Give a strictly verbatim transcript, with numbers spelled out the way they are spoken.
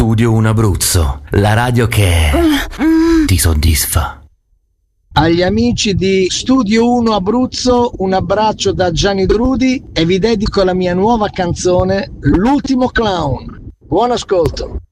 Studio uno Abruzzo, la radio che ti soddisfa. Agli amici di Studio uno Abruzzo un abbraccio da Gianni Drudi e vi dedico la mia nuova canzone L'ultimo clown. Buon ascolto.